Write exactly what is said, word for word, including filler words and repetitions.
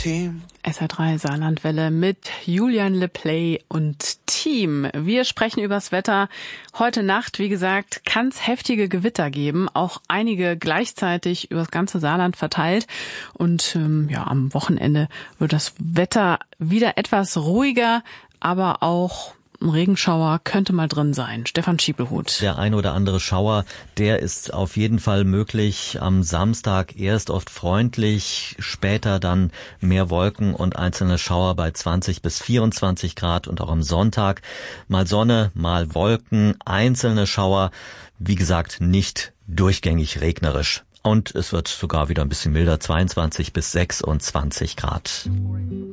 Team. S R drei Saarlandwelle mit Julian LePlay und Team. Wir sprechen übers Wetter. Heute Nacht, wie gesagt, kann es heftige Gewitter geben, auch einige gleichzeitig über das ganze Saarland verteilt. Und ähm, ja, am Wochenende wird das Wetter wieder etwas ruhiger, aber auch ein Regenschauer könnte mal drin sein. Stefan Schiebelhut. Der ein oder andere Schauer, der ist auf jeden Fall möglich. Am Samstag erst oft freundlich, später dann mehr Wolken und einzelne Schauer bei zwanzig bis vierundzwanzig Grad und auch am Sonntag mal Sonne, mal Wolken, einzelne Schauer. Wie gesagt, nicht durchgängig regnerisch. Und es wird sogar wieder ein bisschen milder, zweiundzwanzig bis sechsundzwanzig Grad.